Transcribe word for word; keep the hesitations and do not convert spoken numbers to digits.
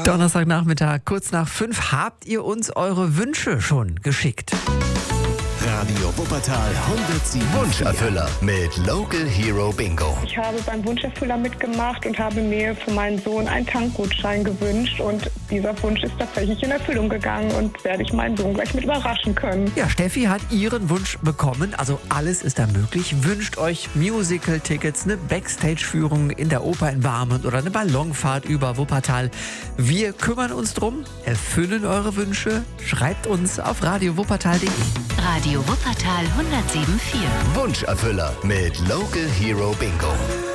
Donnerstagnachmittag, kurz nach fünf, habt ihr uns eure Wünsche schon geschickt? Radio Wuppertal hundertsieben. Wunscherfüller mit Local Hero Bingo. Ich habe beim Wunscherfüller mitgemacht und habe mir für meinen Sohn einen Tankgutschein gewünscht. Und dieser Wunsch ist tatsächlich in Erfüllung gegangen und werde ich meinen Sohn gleich mit überraschen können. Ja, Steffi hat ihren Wunsch bekommen. Also alles ist da möglich. Wünscht euch Musical-Tickets, eine Backstage-Führung in der Oper in Barmen oder eine Ballonfahrt über Wuppertal. Wir kümmern uns drum, erfüllen eure Wünsche. Schreibt uns auf radio wuppertal punkt de. Radio Wuppertal hundertsieben Komma vier. Wunscherfüller mit Local Hero Bingo.